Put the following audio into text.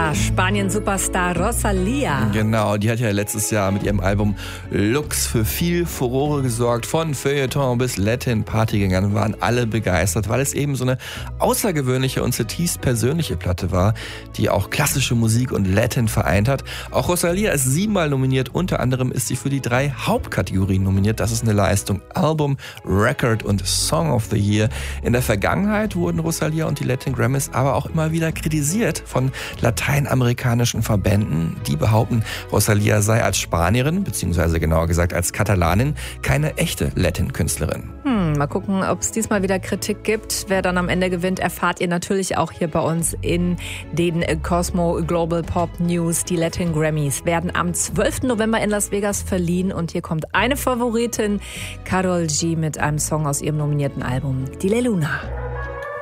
Ja, Spanien-Superstar Rosalía. Genau, die hat ja letztes Jahr mit ihrem Album Lux für viel Furore gesorgt. Von Feuilleton bis Latin-Partygängern waren alle begeistert, weil es eben so eine außergewöhnliche und zutiefst persönliche Platte war, die auch klassische Musik und Latin vereint hat. Auch Rosalía ist 7-mal nominiert, unter anderem ist sie für die 3 Hauptkategorien nominiert. Das ist eine Leistung: Album, Record und Song of the Year. In der Vergangenheit wurden Rosalía und die Latin Grammys aber auch immer wieder kritisiert von lateinamerikanischen Verbänden. Die behaupten, Rosalía sei als Spanierin, beziehungsweise genauer gesagt als Katalanin, keine echte Latin-Künstlerin. Mal gucken, ob es diesmal wieder Kritik gibt. Wer dann am Ende gewinnt, erfahrt ihr natürlich auch hier bei uns in den Cosmo Global Pop News. Die Latin Grammys werden am 12. November in Las Vegas verliehen und hier kommt eine Favoritin, Karol G, mit einem Song aus ihrem nominierten Album, Dile Luna.